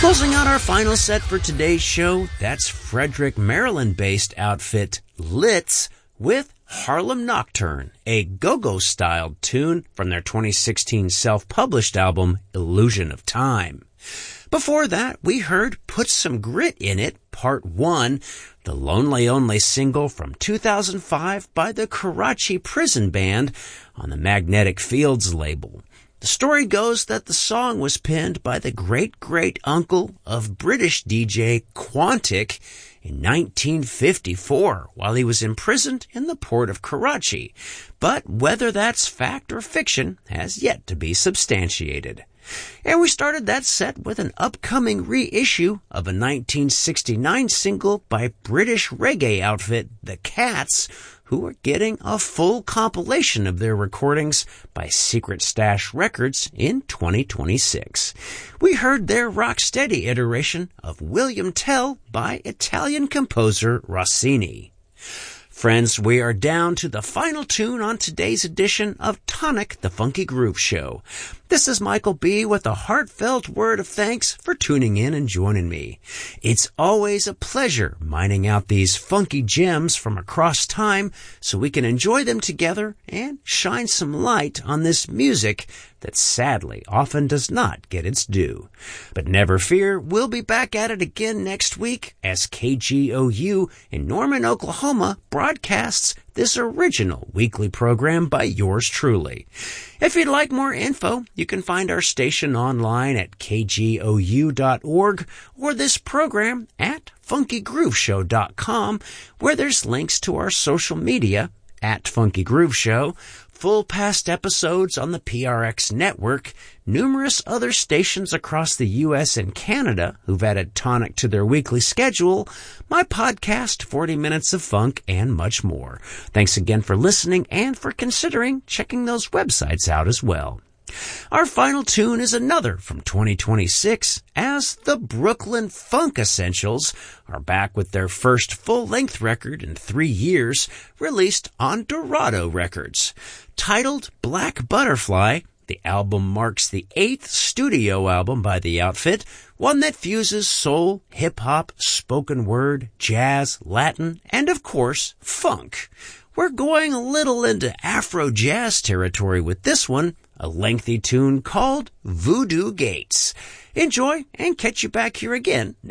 Closing out our final set for today's show, that's Frederick, Maryland-based outfit Litz with Harlem Nocturne, a go-go-styled tune from their 2016 self-published album, Illusion of Time. Before that, we heard Put Some Grit in It, Part 1, the Lonely Only single from 2005 by the Karachi Prison Band on the Magnetic Fields label. The story goes that the song was penned by the great-great-uncle of British DJ Quantic in 1954 while he was imprisoned in the port of Karachi. But whether that's fact or fiction has yet to be substantiated. And we started that set with an upcoming reissue of a 1969 single by British reggae outfit The Cats, who are getting a full compilation of their recordings by Secret Stash Records in 2026. We heard their rocksteady iteration of William Tell by Italian composer Rossini. Friends, we are down to the final tune on today's edition of Tonic, the Funky Groove Show. This is Michael B. with a heartfelt word of thanks for tuning in and joining me. It's always a pleasure mining out these funky gems from across time so we can enjoy them together and shine some light on this music that sadly often does not get its due. But never fear, we'll be back at it again next week as KGOU in Norman, Oklahoma broadcasts this original weekly program by yours truly. If you'd like more info, you can find our station online at kgou.org or this program at funkygrooveshow.com, where there's links to our social media at Funky Groove Show, full past episodes on the PRX network, numerous other stations across the U.S. and Canada who've added Tonic to their weekly schedule, my podcast, 40 Minutes of Funk, and much more. Thanks again for listening and for considering checking those websites out as well. Our final tune is another from 2026 as the Brooklyn Funk Essentials are back with their first full-length record in 3 years, released on Dorado Records. Titled Black Butterfly, the album marks the 8th studio album by the outfit, one that fuses soul, hip-hop, spoken word, jazz, Latin, and of course, funk. We're going a little into Afro-jazz territory with this one, a lengthy tune called Voodoo Gates. Enjoy and catch you back here again